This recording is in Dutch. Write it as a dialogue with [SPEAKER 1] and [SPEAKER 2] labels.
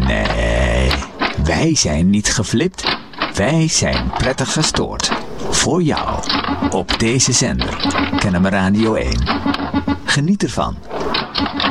[SPEAKER 1] Nee, wij zijn niet geflipt. Wij zijn prettig gestoord. Voor jou. Op deze zender. KNMR Radio 1. Geniet ervan.